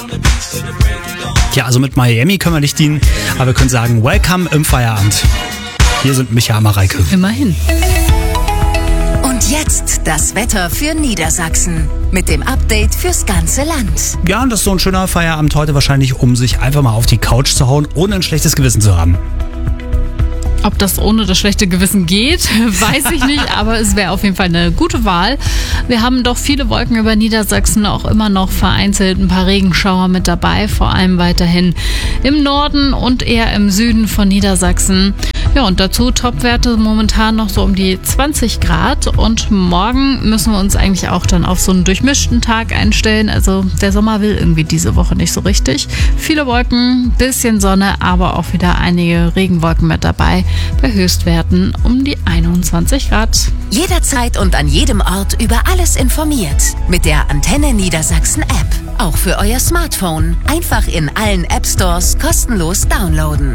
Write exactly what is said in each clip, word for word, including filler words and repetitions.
Ja, also mit Miami können wir nicht dienen, aber wir können sagen, welcome im Feierabend. Hier sind Micha und Mareike. Immerhin. Und jetzt das Wetter für Niedersachsen mit dem Update fürs ganze Land. Ja, und das ist so ein schöner Feierabend heute wahrscheinlich, um sich einfach mal auf die Couch zu hauen, ohne ein schlechtes Gewissen zu haben. Ob das ohne das schlechte Gewissen geht, weiß ich nicht, aber es wäre auf jeden Fall eine gute Wahl. Wir haben doch viele Wolken über Niedersachsen, auch immer noch vereinzelt ein paar Regenschauer mit dabei, vor allem weiterhin im Norden und eher im Süden von Niedersachsen. Ja, und dazu Topwerte momentan noch so um die zwanzig Grad und morgen müssen wir uns eigentlich auch dann auf so einen durchmischten Tag einstellen. Also der Sommer will irgendwie diese Woche nicht so richtig. Viele Wolken, bisschen Sonne, aber auch wieder einige Regenwolken mit dabei. Bei Höchstwerten um die einundzwanzig Grad. Jederzeit und an jedem Ort über alles informiert. Mit der Antenne Niedersachsen App. Auch für euer Smartphone. Einfach in allen App Stores kostenlos downloaden.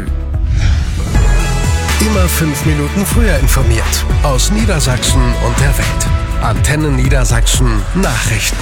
Immer fünf Minuten früher informiert. Aus Niedersachsen und der Welt. Antenne Niedersachsen Nachrichten.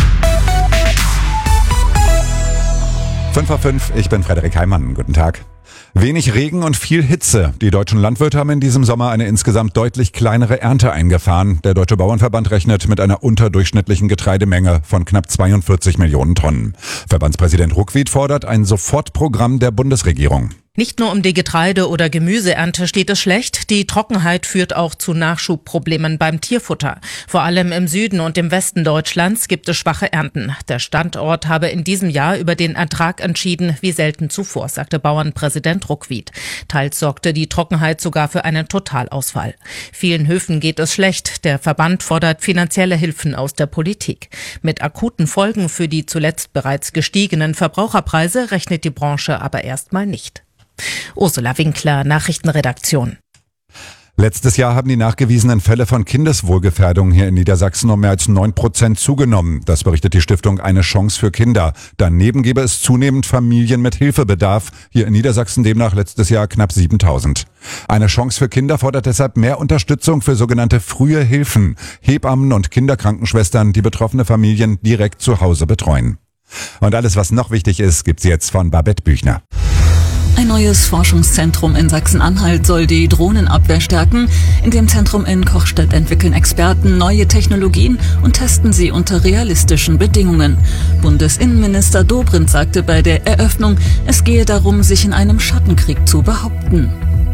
fünf vor fünf, ich bin Frederik Heimann. Guten Tag. Wenig Regen und viel Hitze. Die deutschen Landwirte haben in diesem Sommer eine insgesamt deutlich kleinere Ernte eingefahren. Der Deutsche Bauernverband rechnet mit einer unterdurchschnittlichen Getreidemenge von knapp zweiundvierzig Millionen Tonnen. Verbandspräsident Ruckwied fordert ein Sofortprogramm der Bundesregierung. Nicht nur um die Getreide- oder Gemüseernte steht es schlecht, die Trockenheit führt auch zu Nachschubproblemen beim Tierfutter. Vor allem im Süden und im Westen Deutschlands gibt es schwache Ernten. Der Standort habe in diesem Jahr über den Ertrag entschieden, wie selten zuvor, sagte Bauernpräsident Ruckwied. Teils sorgte die Trockenheit sogar für einen Totalausfall. Vielen Höfen geht es schlecht. Der Verband fordert finanzielle Hilfen aus der Politik. Mit akuten Folgen für die zuletzt bereits gestiegenen Verbraucherpreise rechnet die Branche aber erstmal nicht. Ursula Winkler, Nachrichtenredaktion. Letztes Jahr haben die nachgewiesenen Fälle von Kindeswohlgefährdung hier in Niedersachsen um mehr als neun Prozent zugenommen. Das berichtet die Stiftung Eine Chance für Kinder. Daneben gebe es zunehmend Familien mit Hilfebedarf. Hier in Niedersachsen demnach letztes Jahr knapp siebentausend. Eine Chance für Kinder fordert deshalb mehr Unterstützung für sogenannte frühe Hilfen. Hebammen und Kinderkrankenschwestern, die betroffene Familien direkt zu Hause betreuen. Und alles, was noch wichtig ist, gibt's jetzt von Babette Büchner. Ein neues Forschungszentrum in Sachsen-Anhalt soll die Drohnenabwehr stärken. In dem Zentrum in Kochstedt entwickeln Experten neue Technologien und testen sie unter realistischen Bedingungen. Bundesinnenminister Dobrindt sagte bei der Eröffnung, es gehe darum, sich in einem Schattenkrieg zu behaupten.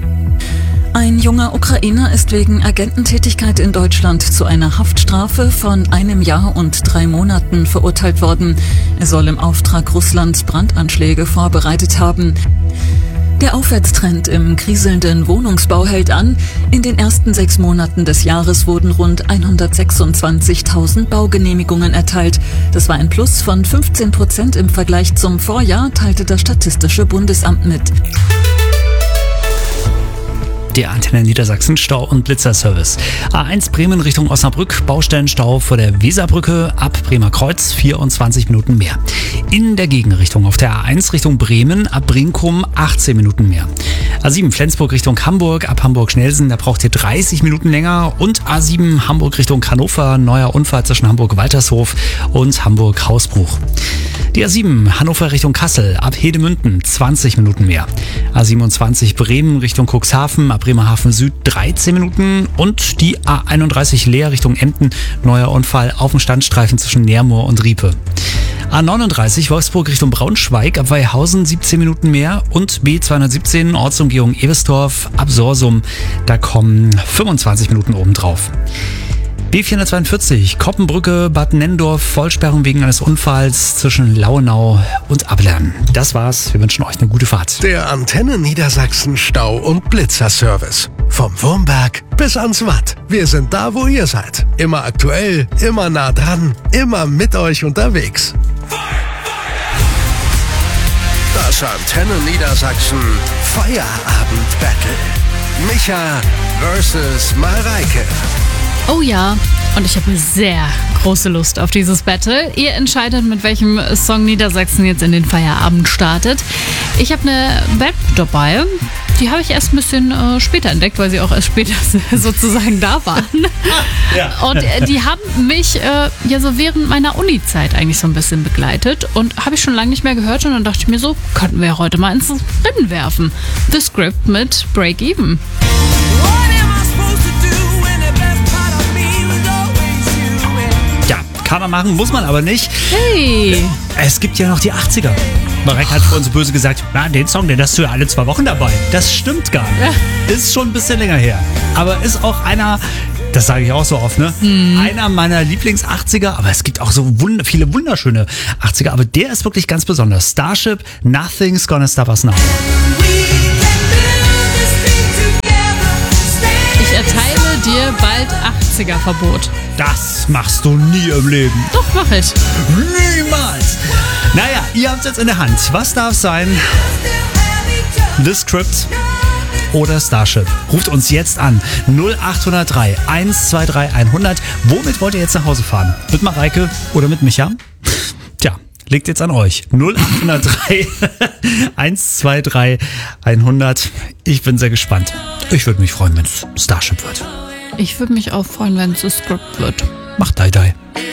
Ein junger Ukrainer ist wegen Agententätigkeit in Deutschland zu einer Haftstrafe von einem Jahr und drei Monaten verurteilt worden. Er soll im Auftrag Russlands Brandanschläge vorbereitet haben. Der Aufwärtstrend im kriselnden Wohnungsbau hält an. In den ersten sechs Monaten des Jahres wurden rund hundertsechsundzwanzigtausend Baugenehmigungen erteilt. Das war ein Plus von fünfzehn Prozent im Vergleich zum Vorjahr, teilte das Statistische Bundesamt mit. Der Antenne Niedersachsen Stau- und Blitzerservice. A eins Bremen Richtung Osnabrück, Baustellenstau vor der Weserbrücke, ab Bremer Kreuz, vierundzwanzig Minuten mehr. In der Gegenrichtung auf der A eins Richtung Bremen, ab Brinkum, achtzehn Minuten mehr. A sieben Flensburg Richtung Hamburg, ab Hamburg-Schnelsen, da braucht ihr dreißig Minuten länger. Und A sieben Hamburg Richtung Hannover, neuer Unfall zwischen Hamburg-Waltershof und Hamburg-Hausbruch. Die A sieben Hannover Richtung Kassel, ab Hedemünden, zwanzig Minuten mehr. A siebenundzwanzig Bremen Richtung Cuxhaven, ab Bremerhaven Süd, dreizehn Minuten. Und die A einunddreißig Leer Richtung Emden, neuer Unfall auf dem Standstreifen zwischen Neermoor und Riepe. A neununddreißig Wolfsburg Richtung Braunschweig, ab Weihausen, siebzehn Minuten mehr. Und B zweihundertsiebzehn Ortsumgehung Eversdorf, ab Sorsum, da kommen fünfundzwanzig Minuten obendrauf. B vierhundertzweiundvierzig, Koppenbrücke, Bad Nennendorf, Vollsperrung wegen eines Unfalls zwischen Lauenau und Ablern. Das war's, wir wünschen euch eine gute Fahrt. Der Antenne Niedersachsen Stau- und Blitzerservice. Vom Wurmberg bis ans Watt. Wir sind da, wo ihr seid. Immer aktuell, immer nah dran, immer mit euch unterwegs. Das Antenne Niedersachsen Feierabend-Battle. Micha versus Mareike. Oh ja, und ich habe sehr große Lust auf dieses Battle. Ihr entscheidet, mit welchem Song Niedersachsen jetzt in den Feierabend startet. Ich habe eine Band dabei, die habe ich erst ein bisschen äh, später entdeckt, weil sie auch erst später sozusagen da waren. Ja. Und äh, die haben mich äh, ja so während meiner Uni-Zeit eigentlich so ein bisschen begleitet und habe ich schon lange nicht mehr gehört und dann dachte ich mir so, könnten wir ja heute mal ins Rennen werfen. The Script mit Break Even. Ja, kann man machen, muss man aber nicht. Hey! Es gibt ja noch die achtziger. Marek hat vorhin so böse gesagt, na, den Song, den hast du ja alle zwei Wochen dabei. Das stimmt gar nicht. Ist schon ein bisschen länger her. Aber ist auch einer, das sage ich auch so oft, ne? Mhm. Einer meiner Lieblings-achtziger, aber es gibt auch so wund- viele wunderschöne achtziger, aber der ist wirklich ganz besonders. Starship, Nothing's Gonna Stop Us Now. Ich erteile dir bald achtziger-Verbot. Das machst du nie im Leben. Doch, mach ich. Niemals. Naja, ihr habt es jetzt in der Hand. Was darf sein? The Script oder Starship? Ruft uns jetzt an. null acht null drei eins zwei drei hundert. Womit wollt ihr jetzt nach Hause fahren? Mit Mareike oder mit Micha? Tja, liegt jetzt an euch. null acht null drei eins zwei drei hundert. Ich bin sehr gespannt. Ich würde mich freuen, wenn es Starship wird. Ich würde mich auch freuen, wenn es The Script wird. Macht Dai Dai.